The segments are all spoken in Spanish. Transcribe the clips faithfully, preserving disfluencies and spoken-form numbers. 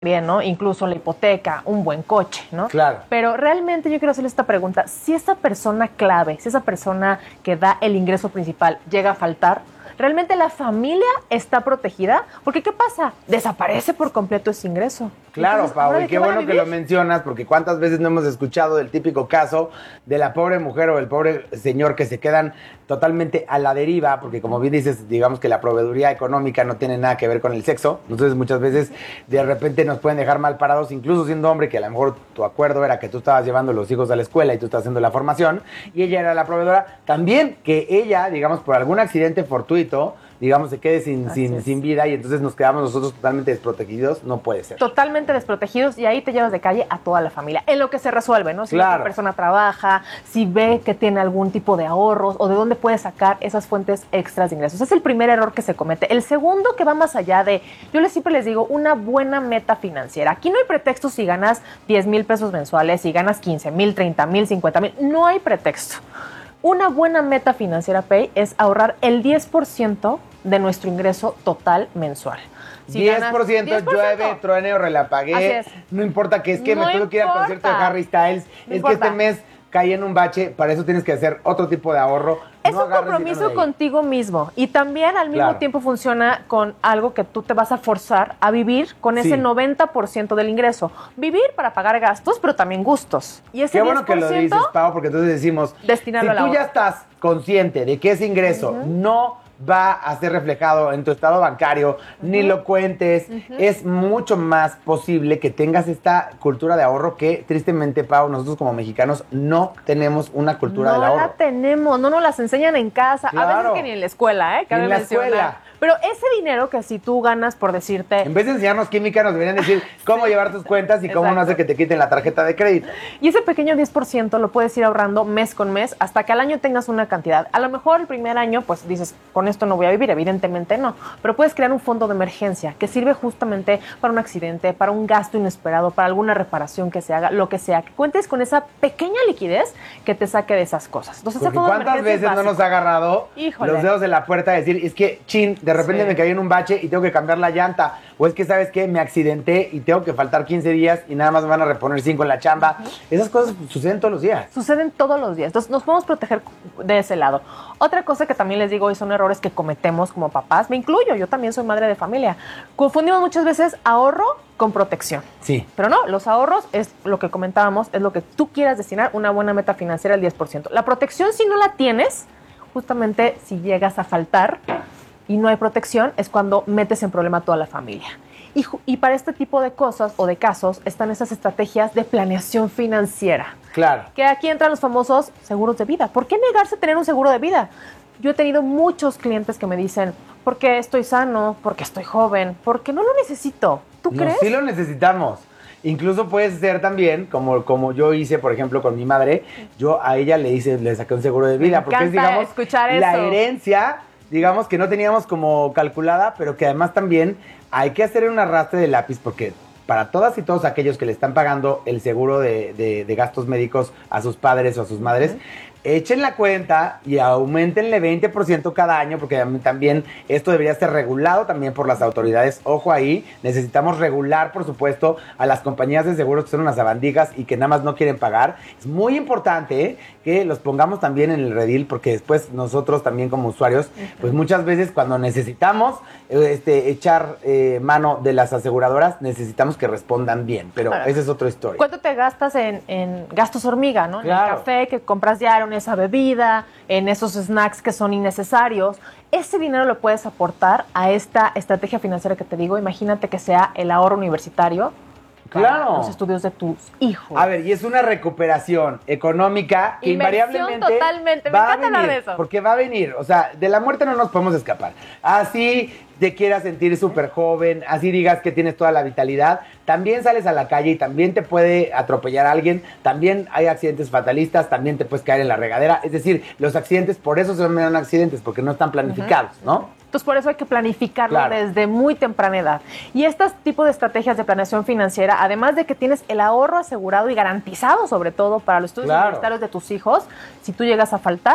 bien, ¿no? Incluso la hipoteca, un buen coche, ¿no? Claro. Pero realmente yo quiero hacerle esta pregunta. Si esa persona clave, si esa persona que da el ingreso principal llega a faltar, ¿realmente la familia está protegida? Porque ¿qué pasa? Desaparece por completo ese ingreso. Claro, Entonces, Pau, ¿ahora y de qué qué van a bueno que vivir? lo mencionas, porque cuántas veces no hemos escuchado del típico caso de la pobre mujer o el pobre señor que se quedan totalmente a la deriva, porque como bien dices, digamos que la proveeduría económica no tiene nada que ver con el sexo, entonces muchas veces de repente nos pueden dejar mal parados, incluso siendo hombre, que a lo mejor tu acuerdo era que tú estabas llevando a los hijos a la escuela y tú estás haciendo la formación, y ella era la proveedora, también que ella, digamos, por algún accidente fortuito, digamos, se quede sin, sin, sin vida y entonces nos quedamos nosotros totalmente desprotegidos, no puede ser. Totalmente desprotegidos y ahí te llevas de calle a toda la familia. En lo que se resuelve, ¿no? Si Claro. la persona trabaja, si ve que tiene algún tipo de ahorros o de dónde puede sacar esas fuentes extras de ingresos. Es el primer error que se comete. El segundo, que va más allá de, yo les siempre les digo, una buena meta financiera. Aquí no hay pretexto si ganas diez mil pesos mensuales, si ganas quince mil, treinta mil, cincuenta mil. No hay pretexto. Una buena meta financiera, Pay, es ahorrar el diez por ciento de nuestro ingreso total mensual. Si diez ganas por ciento diez por ciento, llueve, truene o relampaguee. Así es. No importa que es que No me tuve que ir al importa. concierto de Harry Styles. No es importa. que este mes caí en un bache, para eso tienes que hacer otro tipo de ahorro. Es No un agarres compromiso dinero de ahí. contigo mismo y también al mismo Claro. tiempo funciona con algo que tú te vas a forzar a vivir con ese Sí. noventa por ciento del ingreso. Vivir para pagar gastos, pero también gustos. Y ese Qué bueno que lo diez por ciento, dices, Pau, porque entonces decimos, destinarlo si al tú ya ahorro. estás consciente de que ese ingreso no va a ser reflejado en tu estado bancario, ni lo cuentes, es mucho más posible que tengas esta cultura de ahorro que, tristemente, Pau, nosotros como mexicanos no tenemos una cultura no del ahorro. la tenemos, no nos las enseñan en casa, a Claro. veces que ni en la escuela, ¿eh? Cabe Ni en la mencionar. escuela. Pero ese dinero que si tú ganas, por decirte, En vez de enseñarnos química, nos deberían decir cómo llevar tus cuentas y cómo no Exacto. hacer que te quiten la tarjeta de crédito. y ese pequeño diez por ciento lo puedes ir ahorrando mes con mes hasta que al año tengas una cantidad. A lo mejor el primer año, pues dices, con esto no voy a vivir, evidentemente no. Pero puedes crear un fondo de emergencia que sirve justamente para un accidente, para un gasto inesperado, para alguna reparación que se haga, lo que sea. Que cuentes con esa pequeña liquidez que te saque de esas cosas. Entonces, ese Porque fondo de cuántas emergencia es veces no nos básico. ha agarrado Híjole. los dedos de la puerta de decir, es que, chin, de repente Sí. me caí en un bache y tengo que cambiar la llanta. O es que, ¿sabes qué? Me accidenté y tengo que faltar quince días y nada más me van a reponer cinco en la chamba. Esas cosas suceden todos los días. Suceden todos los días. Entonces, nos podemos proteger de ese lado. Otra cosa que también les digo, y son errores que cometemos como papás, me incluyo, yo también soy madre de familia. Confundimos muchas veces ahorro con protección. Sí. Pero no, los ahorros es lo que comentábamos, es lo que tú quieras destinar, una buena meta financiera al diez por ciento. La protección, si no la tienes, justamente si llegas a faltar y no hay protección, es cuando metes en problema a toda la familia. Y, ju- y para este tipo de cosas o de casos están esas estrategias de planeación financiera. Claro. Que aquí entran los famosos seguros de vida. ¿Por qué negarse a tener un seguro de vida? Yo he tenido muchos clientes que me dicen, porque estoy sano, porque estoy joven, porque no lo necesito. ¿Tú No, crees? sí lo necesitamos. Incluso puede ser también, como, como yo hice, por ejemplo, con mi madre, yo a ella le hice, le saqué un seguro de vida. Me porque es, encanta digamos, escuchar la eso. herencia, digamos, que no teníamos como calculada, pero que además también hay que hacer un arrastre de lápiz porque para todas y todos aquellos que le están pagando el seguro de, de- de gastos médicos a sus padres o a sus madres, echen la cuenta y aumentenle veinte por ciento cada año, porque también esto debería ser regulado también por las autoridades. Ojo ahí, necesitamos regular, por supuesto, a las compañías de seguros que son unas sabandijas y que nada más no quieren pagar. Es muy importante ¿eh? que los pongamos también en el redil, porque después nosotros también como usuarios, pues muchas veces cuando necesitamos eh, este, echar eh, mano de las aseguradoras, necesitamos que respondan bien, pero Claro. esa es otra historia. ¿Cuánto te gastas en, en gastos hormiga, ¿no? En Claro. el café que compras diario, en esa bebida, en esos snacks que son innecesarios. Ese dinero lo puedes aportar a esta estrategia financiera que te digo. Imagínate que sea el ahorro universitario para Claro. los estudios de tus hijos. A ver, y es una recuperación económica que Inversión invariablemente totalmente. Me va a encanta hablar venir, de eso. porque va a venir, o sea, de la muerte no nos podemos escapar. Así te quieras sentir súper joven, así digas que tienes toda la vitalidad, también sales a la calle y también te puede atropellar a alguien, también hay accidentes fatalistas, también te puedes caer en la regadera, es decir, los accidentes por eso se llaman accidentes, porque no están planificados, ¿no? Entonces, por eso hay que planificarlo Claro. desde muy temprana edad. Y estos tipos de estrategias de planeación financiera, además de que tienes el ahorro asegurado y garantizado, sobre todo para los estudios Claro. universitarios de tus hijos, si tú llegas a faltar,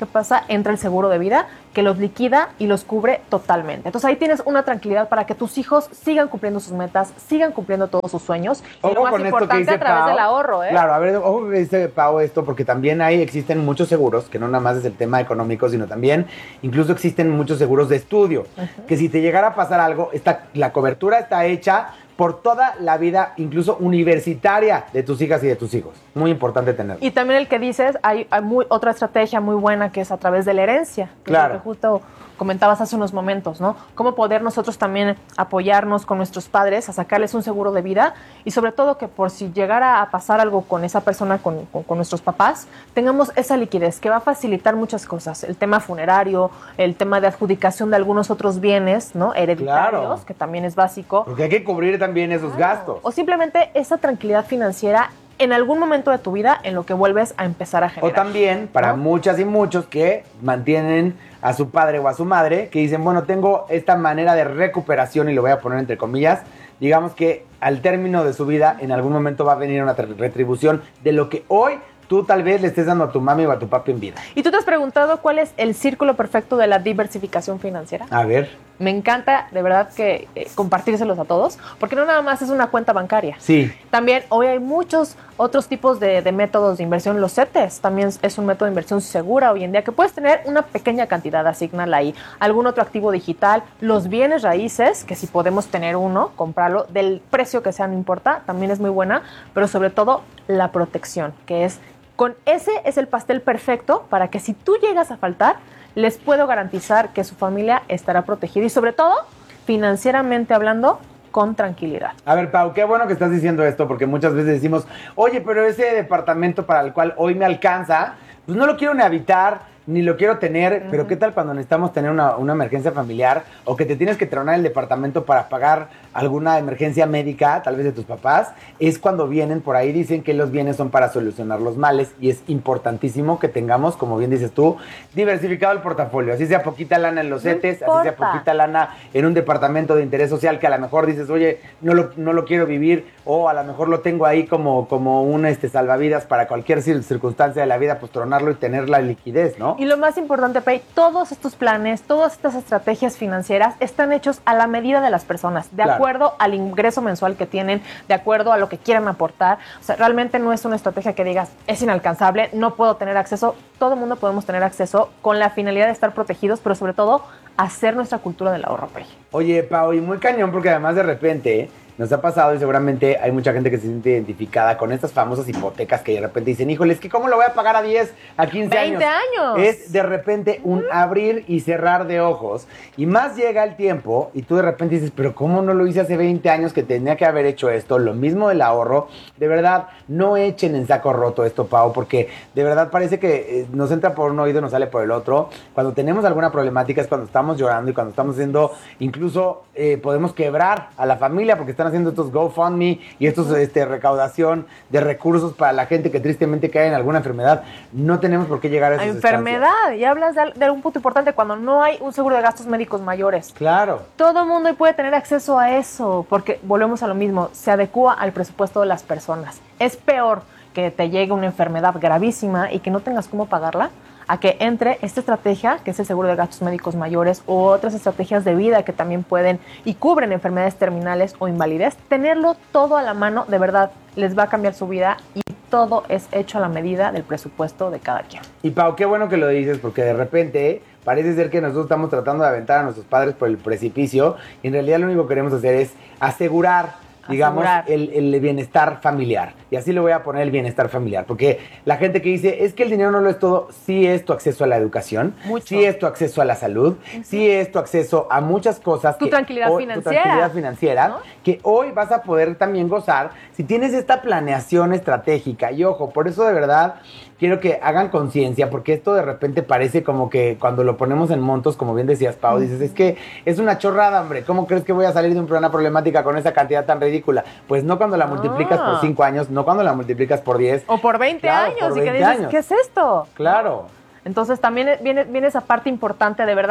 ¿qué pasa? Entra el seguro de vida que los liquida y los cubre totalmente. Entonces ahí tienes una tranquilidad para que tus hijos sigan cumpliendo sus metas, sigan cumpliendo todos sus sueños. Ojo y lo más con importante, esto que dice a través Pau. del ahorro, ¿eh? Claro, a ver, ojo que dice Pau esto, porque también hay, existen muchos seguros, que no nada más es el tema económico, sino también, incluso existen muchos seguros de estudio, uh-huh. que si te llegara a pasar algo, está, la cobertura está hecha por toda la vida, incluso universitaria, de tus hijas y de tus hijos. Muy importante tenerlo. Y también el que dices, hay, hay muy, otra estrategia muy buena que es a través de la herencia. Que claro. Es lo que justo comentabas hace unos momentos, ¿no? Cómo poder nosotros también apoyarnos con nuestros padres a sacarles un seguro de vida y sobre todo que por si llegara a pasar algo con esa persona, con, con, con nuestros papás, tengamos esa liquidez que va a facilitar muchas cosas. El tema funerario, el tema de adjudicación de algunos otros bienes, ¿no? Hereditarios, claro. que también es básico. Porque hay que cubrir también esos claro. gastos. O simplemente esa tranquilidad financiera en algún momento de tu vida en lo que vuelves a empezar a generar. O también para ¿no? muchas y muchos que mantienen a su padre o a su madre, que dicen, bueno, tengo esta manera de recuperación, y lo voy a poner entre comillas, digamos que al término de su vida, en algún momento va a venir una retribución de lo que hoy tú tal vez le estés dando a tu mami o a tu papi en vida. ¿Y tú te has preguntado cuál es el círculo perfecto de la diversificación financiera? A ver. Me encanta, de verdad, que eh, compartírselos a todos, porque no nada más es una cuenta bancaria. Sí. También hoy hay muchos otros tipos de, de métodos de inversión. Los C E T E S también es un método de inversión segura hoy en día, que puedes tener una pequeña cantidad, asignala ahí. Algún otro activo digital, los bienes raíces, que si podemos tener uno, comprarlo, del precio que sea, no importa, también es muy buena, pero sobre todo la protección, que es, con ese es el pastel perfecto para que si tú llegas a faltar, les puedo garantizar que su familia estará protegida y sobre todo, financieramente hablando, con tranquilidad. A ver, Pau, qué bueno que estás diciendo esto, porque muchas veces decimos, oye, pero ese departamento para el cual hoy me alcanza, pues no lo quiero ni habitar, ni lo quiero tener, uh-huh. pero ¿qué tal cuando necesitamos tener una, una emergencia familiar o que te tienes que tronar el departamento para pagar alguna emergencia médica, tal vez de tus papás? Es cuando vienen por ahí, dicen que los bienes son para solucionar los males y es importantísimo que tengamos, como bien dices tú, diversificado el portafolio, así sea poquita lana en los C E T E S, así sea poquita lana en un departamento de interés social que a lo mejor dices, oye, no lo, no lo quiero vivir, o a lo mejor lo tengo ahí como, como un este, salvavidas para cualquier circunstancia de la vida, pues tronarlo y tener la liquidez, ¿no? Y lo más importante, Pei, todos estos planes, todas estas estrategias financieras están hechos a la medida de las personas, de claro. acuerdo al ingreso mensual que tienen, de acuerdo a lo que quieran aportar. O sea, realmente no es una estrategia que digas, es inalcanzable, no puedo tener acceso. Todo el mundo podemos tener acceso con la finalidad de estar protegidos, pero sobre todo, hacer nuestra cultura del ahorro, Pei. Oye, Pau, y muy cañón, porque además de repente nos ha pasado y seguramente hay mucha gente que se siente identificada con estas famosas hipotecas que de repente dicen, híjole, es que ¿cómo lo voy a pagar a diez, a quince años? veinte años. Es de repente un abrir y cerrar de ojos. Y más llega el tiempo y tú de repente dices, pero ¿cómo no lo hice hace veinte años que tenía que haber hecho esto? Lo mismo del ahorro. De verdad, no echen en saco roto esto, Pau, porque de verdad parece que nos entra por un oído y nos sale por el otro. Cuando tenemos alguna problemática es cuando estamos llorando y cuando estamos haciendo, incluso eh, podemos quebrar a la familia porque están haciendo estos GoFundMe y estos este, recaudación de recursos para la gente que tristemente cae en alguna enfermedad. No tenemos por qué llegar a esas enfermedad. estancias. Y hablas de, de un punto importante, cuando no hay un seguro de gastos médicos mayores. Claro. Todo el mundo hoy puede tener acceso a eso, porque volvemos a lo mismo, se adecúa al presupuesto de las personas. Es peor que te llegue una enfermedad gravísima y que no tengas cómo pagarla, a que entre esta estrategia, que es el seguro de gastos médicos mayores, u otras estrategias de vida que también pueden y cubren enfermedades terminales o invalidez. Tenerlo todo a la mano, de verdad, les va a cambiar su vida y todo es hecho a la medida del presupuesto de cada quien. Y Pau, qué bueno que lo dices, porque de repente parece ser que nosotros estamos tratando de aventar a nuestros padres por el precipicio y en realidad lo único que queremos hacer es asegurar digamos, el, el bienestar familiar. Y así le voy a poner el bienestar familiar. Porque la gente que dice, es que el dinero no lo es todo, sí es tu acceso a la educación, Mucho. sí es tu acceso a la salud, uh-huh. sí es tu acceso a muchas cosas. Tu que tranquilidad hoy, financiera. Tu tranquilidad financiera, ¿no? Que hoy vas a poder también gozar si tienes esta planeación estratégica. Y ojo, por eso de verdad quiero que hagan conciencia, porque esto de repente parece como que cuando lo ponemos en montos, como bien decías, Pau, dices, es que es una chorrada, hombre, ¿cómo crees que voy a salir de una problemática con esa cantidad tan ridícula? Pues no cuando la multiplicas ah. por cinco años, no cuando la multiplicas por diez. O por veinte claro, años, por veinte y que dices, años. ¿qué es esto? Claro. Entonces también viene, viene esa parte importante, de verdad.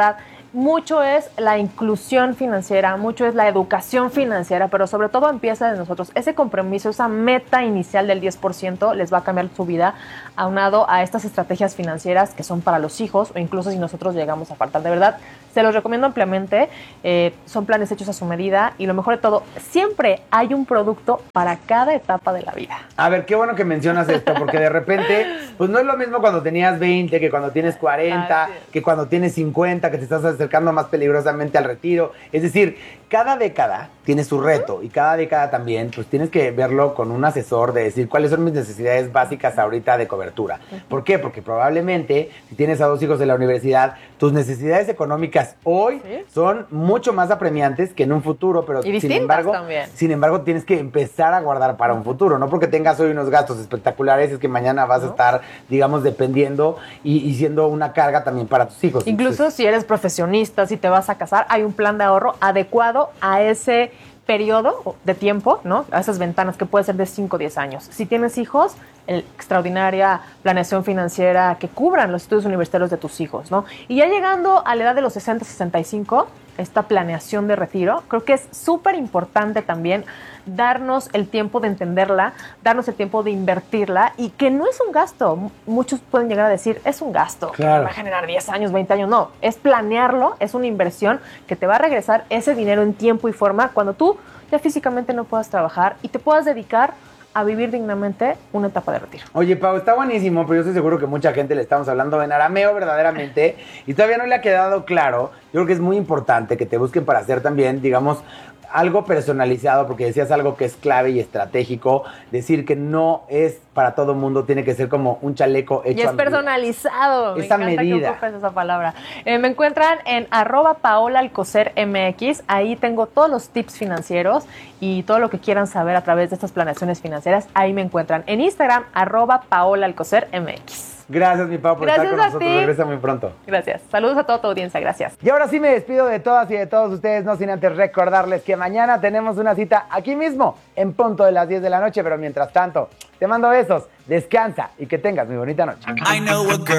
mucho es la inclusión financiera, mucho es la educación financiera, pero sobre todo empieza de nosotros. Ese compromiso, esa meta inicial del diez por ciento les va a cambiar su vida, aunado a estas estrategias financieras que son para los hijos o incluso si nosotros llegamos a faltar. De verdad, se los recomiendo ampliamente. Eh, son planes hechos a su medida y lo mejor de todo, siempre hay un producto para cada etapa de la vida. A ver, qué bueno que mencionas esto, porque de repente, pues no es lo mismo cuando tenías veinte, que cuando tienes cuarenta, que cuando tienes cincuenta, que te estás acercando más peligrosamente al retiro. Es decir, cada década tiene su reto y cada década también, pues tienes que verlo con un asesor de decir cuáles son mis necesidades básicas ahorita de cobertura. ¿Por qué? Porque probablemente si tienes a dos hijos en la universidad, tus necesidades económicas hoy ¿sí? son mucho más apremiantes que en un futuro, pero y sin embargo, también. sin embargo tienes que empezar a guardar para un futuro. No porque tengas hoy unos gastos espectaculares es que mañana vas ¿no? a estar, digamos, dependiendo y, y siendo una carga también para tus hijos. Incluso Entonces, si eres profesionista, si te vas a casar, hay un plan de ahorro adecuado a ese periodo de tiempo, ¿no? A esas ventanas que puede ser de cinco o diez años. Si tienes hijos, el extraordinaria planeación financiera que cubran los estudios universitarios de tus hijos, ¿no? Y ya llegando a la edad de los sesenta, sesenta y cinco, esta planeación de retiro, creo que es súper importante también darnos el tiempo de entenderla, darnos el tiempo de invertirla y que no es un gasto. Muchos pueden llegar a decir, es un gasto, claro. que va a generar diez años, veinte años. No, es planearlo, es una inversión que te va a regresar ese dinero en tiempo y forma cuando tú ya físicamente no puedas trabajar y te puedas dedicar a vivir dignamente una etapa de retiro. Oye, Pau, está buenísimo, pero yo estoy seguro que mucha gente le estamos hablando en arameo verdaderamente y todavía no le ha quedado claro. Yo creo que es muy importante que te busquen para hacer también, digamos, algo personalizado, porque decías algo que es clave y estratégico, decir que no es para todo mundo, tiene que ser como un chaleco hecho y es a medida. Personalizado. Esa me encanta medida. que ocupes esa palabra. Eh, me encuentran en arroba Paola Alcocer M X, ahí tengo todos los tips financieros y todo lo que quieran saber a través de estas planeaciones financieras, ahí me encuentran. En Instagram, arroba Paola Alcocer M X. Gracias, mi Pau, por Gracias estar con nosotros. Ti. Regresa muy pronto. Gracias. Saludos a toda tu audiencia. Gracias. Y ahora sí me despido de todas y de todos ustedes, no sin antes recordarles que mañana tenemos una cita aquí mismo, en punto de las diez de la noche, pero mientras tanto, te mando besos, descansa y que tengas muy bonita noche. I know a girl.